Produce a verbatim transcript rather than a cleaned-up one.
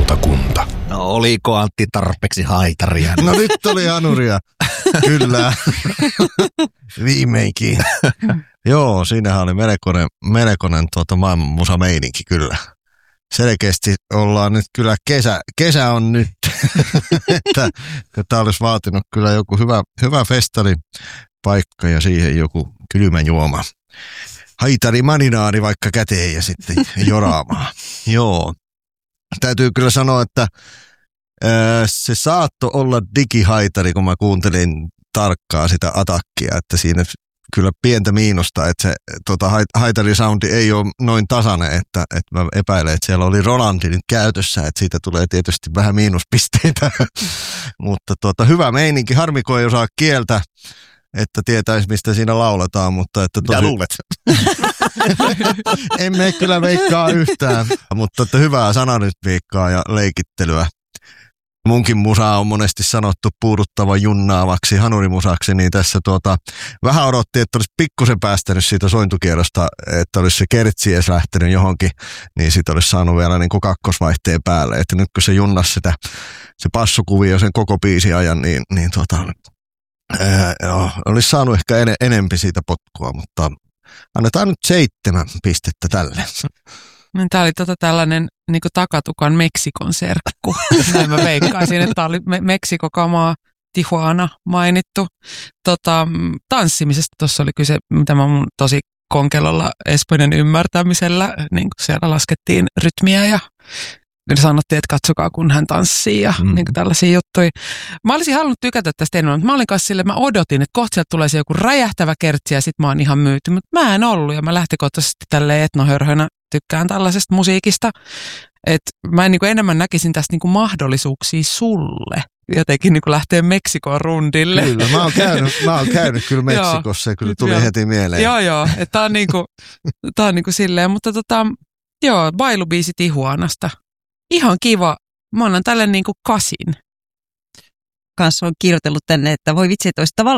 lautakunta. No oliko Antti tarpeeksi haitaria? No nyt oli anuria. Kyllä. Viimeinkin. Joo, siinähän oli melkoinen, melkoinen tuota maailman musameininki kyllä. Selkeästi ollaan nyt kyllä, kesä, kesä on nyt, että tämä olisi vaatinut kyllä joku hyvä, hyvä festaripaikka ja siihen joku kylmä juoma. Haitari maninaari vaikka käteen ja sitten joraamaan. Joo, täytyy kyllä sanoa, että ää, se saattoi olla digihaitari, kun mä kuuntelin tarkkaa sitä atakkia, että siinä kyllä pientä miinusta, että se tota, haitarisoundi ei ole noin tasainen, että, että mä epäilen, että siellä oli Rolandi nyt käytössä, että siitä tulee tietysti vähän miinuspisteitä, mutta tota, hyvä meininki, harmi kun ei osaa kieltä, että tietäisi mistä siinä lauletaan, mutta että tosi... Mitä luulet? Emme kyllä veikkaa yhtään, mutta että hyvää sananysviikkaa ja leikittelyä. Munkin musa on monesti sanottu puuduttava junnaavaksi hanurimusaksi, niin tässä tuota, vähän odotti, että olisi pikkusen päästänyt siitä sointukierrosta, että olisi se kertsi edes lähtenyt johonkin, niin siitä olisi saanut vielä niin kuin kakkosvaihteen päälle. Että nyt kun se junnas sitä, se passukuvio sen koko biisin ajan, niin, niin tuota, ää, joo, olisi saanut ehkä en, enempi siitä potkua, mutta annetaan nyt seitsemän pistettä tälle. Tämä oli tota tällainen niin kuin takatukan Meksikon serkku. Näin mä veikkaisin, että tämä oli Me- Meksikokamaa, Tijuana mainittu. Tota, tanssimisesta tuossa oli kyse, mitä mä mun tosi konkelolla espanjan ymmärtämisellä, niin kuin siellä laskettiin rytmiä ja sanottiin, että katsokaa kun hän tanssii ja mm. niin kuin tällaisia juttuja. Mä olisin halunnut tykätä tästä enemmän, mutta mä olin kanssa sille, mä odotin, että kohta sieltä tulee se joku räjähtävä kertsi ja sit mä oon ihan myyty, mutta mä en ollut ja mä lähtökohtaisesti tälleen etnohörhönä tykkään tällaisesta musiikista, että mä en niin kuin enemmän näkisin tästä niin kuin mahdollisuuksia sulle jotenkin niin kuin lähteä Meksikon rundille. Kyllä, mä oon käynyt, mä oon käynyt kyllä Meksikossa ja kyllä tuli joo. heti mieleen. Joo, joo, että tää on niin kuin, tää on niin kuin silleen, mutta tota, joo, bailubiisi Tijuanasta. Ihan kiva. Mä annan tälle niin kuin kasin. Kanssa on kirjoitellut tänne, että voi vitsi, että olisi tavallaan